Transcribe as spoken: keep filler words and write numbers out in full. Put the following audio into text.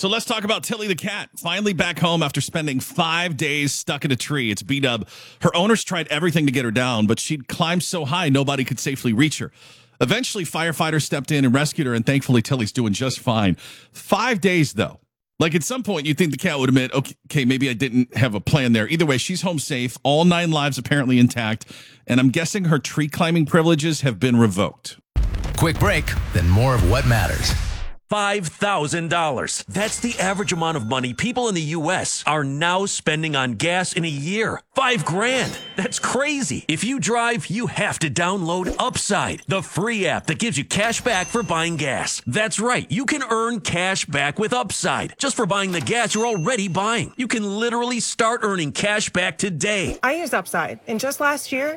So let's talk about Tilly the cat. Finally back home after spending five days stuck in a tree. It's B-Dub. Her owners tried everything to get her down, but she'd climbed so high nobody could safely reach her. Eventually, firefighters stepped in and rescued her, and thankfully, Tilly's doing just fine. Five days, though. Like, at some point, you'd think the cat would admit, okay, okay, maybe I didn't have a plan there. Either way, she's home safe. All nine lives apparently intact. And I'm guessing her tree climbing privileges have been revoked. Quick break, then more of what matters. five thousand dollars. That's the average amount of money people in the U S are now spending on gas in a year. Five grand. That's crazy. If you drive, you have to download Upside, the free app that gives you cash back for buying gas. That's right. You can earn cash back with Upside just for buying the gas you're already buying. You can literally start earning cash back today. I use Upside, and just last year,